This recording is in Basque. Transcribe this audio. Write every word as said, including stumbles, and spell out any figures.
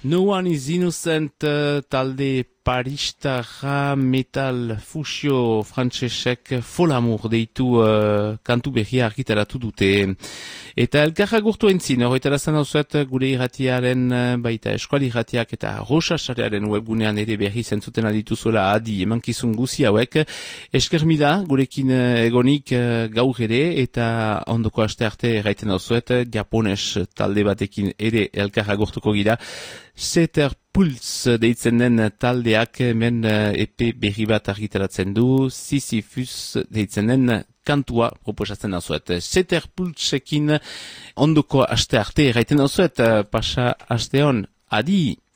No One is Innocent uh, talde paristarra metal fusio frantsesek Folamur deitu uh, kantu berria argitaratu dute. Eta elkarra gurtu entzin, horretara zan hauzuet gure irratiaren uh, baita eskuali irratiak eta rosasarearen webgunean ere berri zentzuten adituzuela adi emankizun guzi hauek. Esker mila gurekin uh, egonik uh, gaur ere eta ondoko aste arte erraiten hauzuet japones talde batekin ere elkarra gurtuko gira. Seter Pulse deitzen den taldeak hemen epe berri bat argitaratzen du, Sisyphus deitzen den kantua proposatzen dauzuet. Seter Pulsekin ondoko aste arte erraiten dauzuet, pasa aste hon, adi!